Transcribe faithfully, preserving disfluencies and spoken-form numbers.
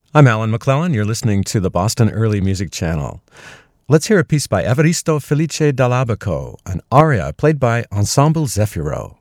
I'm Alan McClellan. You're listening to the Boston Early Music Channel. Let's hear a piece by Evaristo Felice Dall'Abaco, an aria played by Ensemble Zefiro.